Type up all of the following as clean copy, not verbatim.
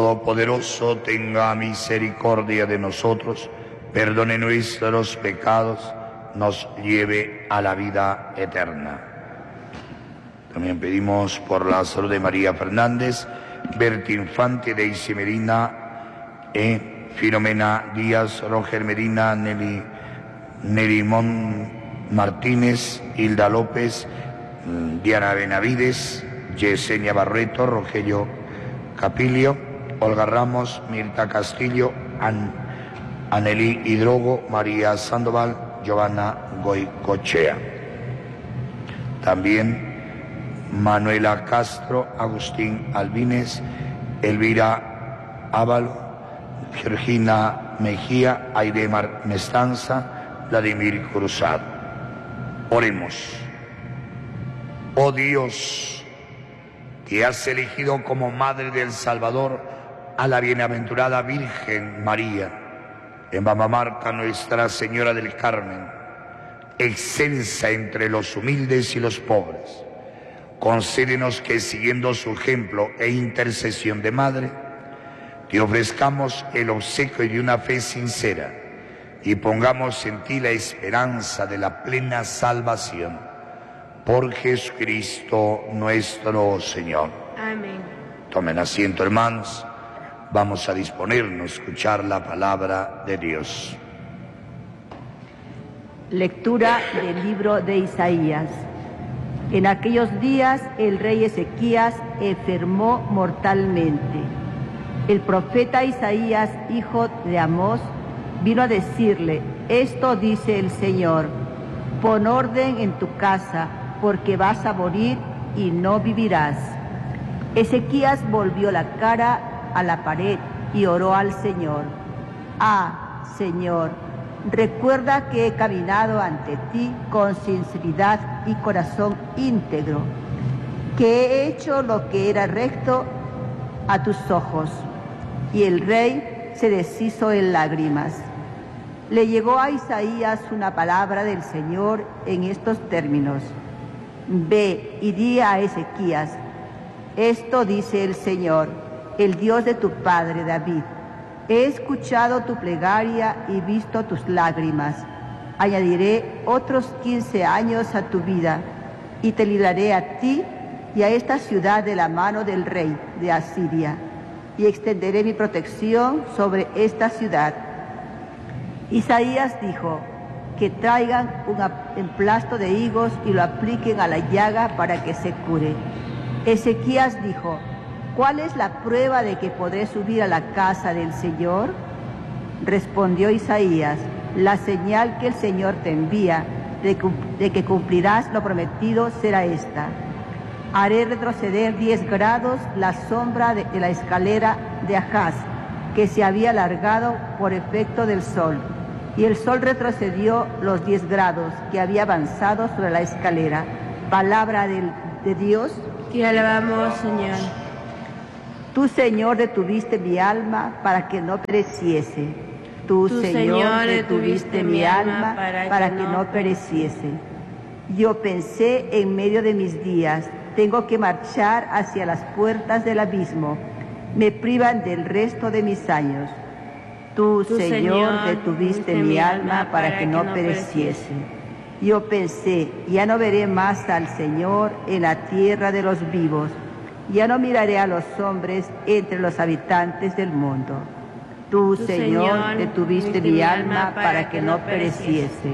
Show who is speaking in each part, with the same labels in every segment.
Speaker 1: Todopoderoso tenga misericordia de nosotros, perdone nuestros pecados, nos lleve a la vida eterna. También pedimos por la salud de María Fernández, Berti Infante, Deisy Medina, Filomena Díaz, Roger Medina, Nerimón Martínez, Hilda López, Diana Benavides, Yesenia Barreto, Rogelio Capilio, Olga Ramos, Mirta Castillo, Anelí Hidrogo, María Sandoval, Giovanna Goicochea. También Manuela Castro, Agustín Albines, Elvira Ávalo, Georgina Mejía, Aidemar Mestanza, Vladimir Cruzado. Oremos. Oh Dios, que has elegido como Madre del Salvador a la bienaventurada Virgen María, en Mamamarca Nuestra Señora del Carmen, excelsa entre los humildes y los pobres, concédenos que, siguiendo su ejemplo e intercesión de Madre, te ofrezcamos el obsequio de una fe sincera y pongamos en ti la esperanza de la plena salvación. Por Jesucristo nuestro Señor.
Speaker 2: Amén.
Speaker 1: Tomen asiento, hermanos. Vamos a disponernos a escuchar la palabra de Dios.
Speaker 3: Lectura del libro de Isaías. En aquellos días el rey Ezequías enfermó mortalmente. El profeta Isaías, hijo de Amós, vino a decirle: esto dice el Señor, pon orden en tu casa, porque vas a morir y no vivirás. Ezequías volvió la cara a la pared y oró al Señor. Ah, Señor, recuerda que he caminado ante ti con sinceridad y corazón íntegro, que he hecho lo que era recto a tus ojos. Y el rey se deshizo en lágrimas. Le llegó a Isaías una palabra del Señor en estos términos: Ve y di a Ezequías, esto dice el Señor, el Dios de tu padre David. He escuchado tu plegaria y visto tus lágrimas. Añadiré otros 15 años a tu vida y te libraré a ti y a esta ciudad de la mano del rey de Asiria, y extenderé mi protección sobre esta ciudad. Isaías dijo: que traigan un emplasto de higos y lo apliquen a la llaga para que se cure. Ezequías dijo: ¿cuál es la prueba de que podré subir a la casa del Señor? Respondió Isaías: la señal que el Señor te envía de que cumplirás lo prometido será esta: haré retroceder 10 grados la sombra de la escalera de Ahaz, que se había alargado por efecto del sol. Y el sol retrocedió los 10 grados que había avanzado sobre la escalera. Palabra de Dios.
Speaker 2: Te alabamos, Señor.
Speaker 3: Tú, Señor, detuviste mi alma para que no pereciese. Tú, Señor, detuviste mi alma para que no pereciese. Yo pensé en medio de mis días: tengo que marchar hacia las puertas del abismo. Me privan del resto de mis años. Tú, Señor, detuviste mi alma para que no pereciese. Yo pensé: ya no veré más al Señor en la tierra de los vivos. Ya no miraré a los hombres entre los habitantes del mundo. Tú, Señor, detuviste mi alma para que no pereciese.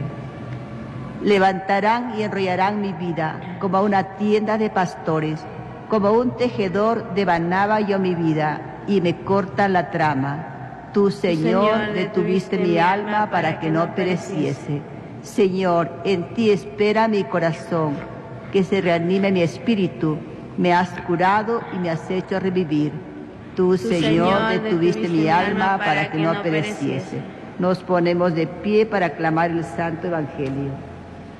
Speaker 3: Levantarán y enrollarán mi vida como una tienda de pastores, como un tejedor devanaba yo mi vida, y me cortan la trama. Tú, Señor, detuviste mi alma para que no pereciese. Señor, en ti espera mi corazón, que se reanime mi espíritu. Me has curado y me has hecho revivir. Tú, Señor, detuviste mi alma para que no pereciese. Nos ponemos de pie para aclamar el Santo Evangelio.